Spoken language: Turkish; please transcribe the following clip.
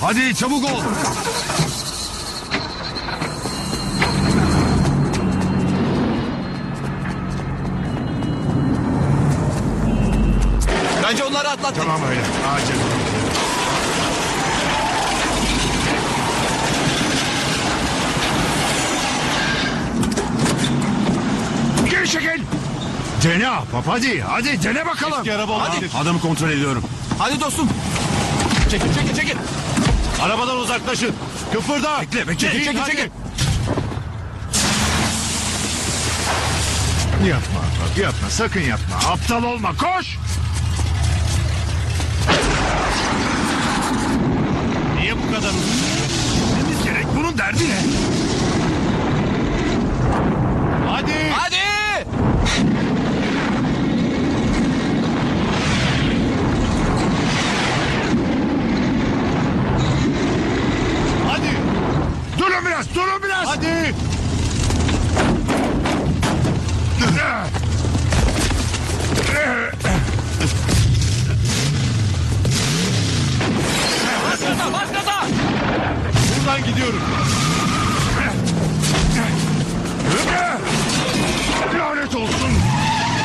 Hadi çabuk ol. Bence onları atlattık. Tamam öyle. Acil. Geri çekil. Dene ahbap hadi. Hadi dene bakalım. Eski araba olabilir. Adamı kontrol ediyorum. Hadi dostum. Çekil çekil çekil. Arabadan uzaklaşın. Kıpırda. Bekle bekle. Çekil çekil hadi. çekil. Yapma ahbap yapma. Sakın yapma. Aptal olma. Koş. Niye bu kadar uzun? Gitmemiz gerek. Bunun derdi ne? Hadi. Hadi. Hadi. Durun biraz. Durun biraz. Hadi. Bas gaza bas gaza. Buradan gidiyorum.